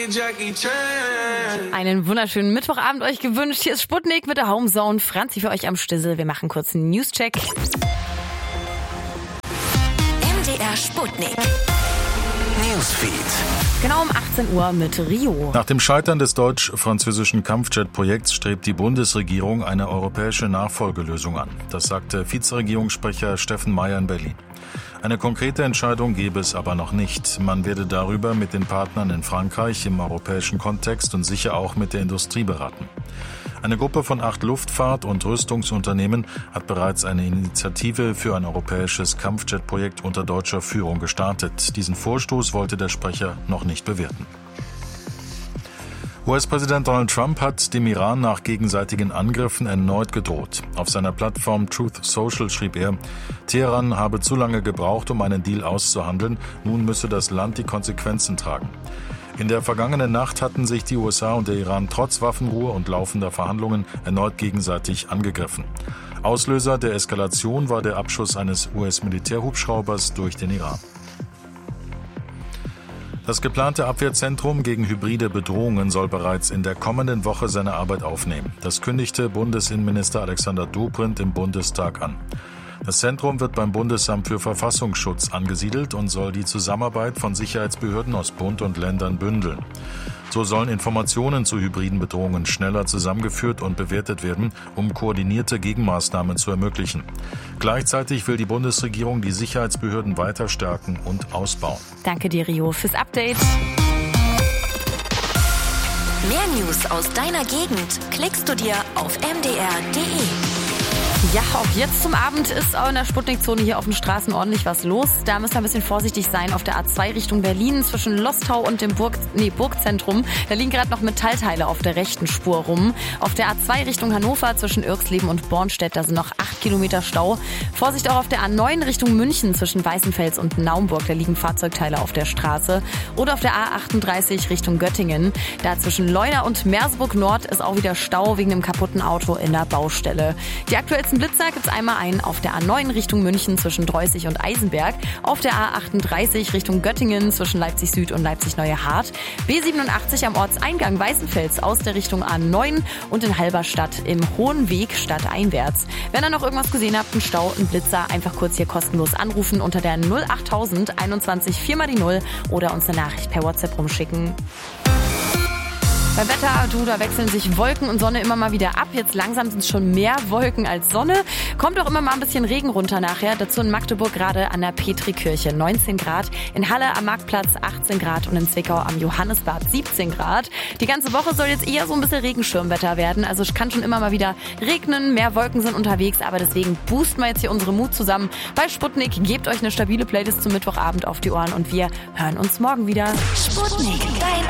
Einen wunderschönen Mittwochabend euch gewünscht. Hier ist Sputnik mit der Homezone. Franzi für euch am Stissel. Wir machen kurz einen Newscheck. MDR Sputnik. Newsfeed. Genau um 18 Uhr mit Rio. Nach dem Scheitern des deutsch-französischen Kampfjet-Projekts strebt die Bundesregierung eine europäische Nachfolgelösung an. Das sagte Vizeregierungssprecher Steffen Mayer in Berlin. Eine konkrete Entscheidung gebe es aber noch nicht. Man werde darüber mit den Partnern in Frankreich im europäischen Kontext und sicher auch mit der Industrie beraten. Eine Gruppe von 8 Luftfahrt- und Rüstungsunternehmen hat bereits eine Initiative für ein europäisches Kampfjet-Projekt unter deutscher Führung gestartet. Diesen Vorstoß wollte der Sprecher noch nicht bewerten. US-Präsident Donald Trump hat dem Iran nach gegenseitigen Angriffen erneut gedroht. Auf seiner Plattform Truth Social schrieb er, Teheran habe zu lange gebraucht, um einen Deal auszuhandeln. Nun müsse das Land die Konsequenzen tragen. In der vergangenen Nacht hatten sich die USA und der Iran trotz Waffenruhe und laufender Verhandlungen erneut gegenseitig angegriffen. Auslöser der Eskalation war der Abschuss eines US-Militärhubschraubers durch den Iran. Das geplante Abwehrzentrum gegen hybride Bedrohungen soll bereits in der kommenden Woche seine Arbeit aufnehmen. Das kündigte Bundesinnenminister Alexander Dobrindt im Bundestag an. Das Zentrum wird beim Bundesamt für Verfassungsschutz angesiedelt und soll die Zusammenarbeit von Sicherheitsbehörden aus Bund und Ländern bündeln. So sollen Informationen zu hybriden Bedrohungen schneller zusammengeführt und bewertet werden, um koordinierte Gegenmaßnahmen zu ermöglichen. Gleichzeitig will die Bundesregierung die Sicherheitsbehörden weiter stärken und ausbauen. Danke dir, Rio, fürs Update. Mehr News aus deiner Gegend klickst du dir auf mdr.de. Ja, auch jetzt zum Abend ist auch in der Sputnik-Zone hier auf den Straßen ordentlich was los. Da müsst ihr ein bisschen vorsichtig sein auf der A2 Richtung Berlin zwischen Lostau und dem Burgzentrum. Da liegen gerade noch Metallteile auf der rechten Spur rum. Auf der A2 Richtung Hannover zwischen Irxleben und Bornstedt, da sind noch 8 Kilometer Stau. Vorsicht auch auf der A9 Richtung München zwischen Weißenfels und Naumburg, da liegen Fahrzeugteile auf der Straße. Oder auf der A38 Richtung Göttingen. Da zwischen Leuna und Merseburg Nord ist auch wieder Stau wegen einem kaputten Auto in der Baustelle. Die aktuellsten Blitzer gibt's einmal einen auf der A9 Richtung München zwischen Dreußig und Eisenberg, auf der A38 Richtung Göttingen zwischen Leipzig Süd und Leipzig Neue Hart, B87 am Ortseingang Weißenfels aus der Richtung A9 und in Halberstadt im Hohen Weg stadteinwärts. Wenn ihr noch irgendwas gesehen habt, einen Stau, einen Blitzer, einfach kurz hier kostenlos anrufen unter der 08000 21 4 mal die 0 oder uns eine Nachricht per WhatsApp rumschicken. Beim Wetter, da wechseln sich Wolken und Sonne immer mal wieder ab. Jetzt langsam sind es schon mehr Wolken als Sonne. Kommt auch immer mal ein bisschen Regen runter nachher. Dazu in Magdeburg gerade an der Petrikirche 19 Grad. In Halle am Marktplatz 18 Grad und in Zwickau am Johannisbad 17 Grad. Die ganze Woche soll jetzt eher so ein bisschen Regenschirmwetter werden. Also es kann schon immer mal wieder regnen. Mehr Wolken sind unterwegs. Aber deswegen boosten wir jetzt hier unsere Mut zusammen. Bei Sputnik gebt euch eine stabile Playlist zum Mittwochabend auf die Ohren. Und wir hören uns morgen wieder. Sputnik, dein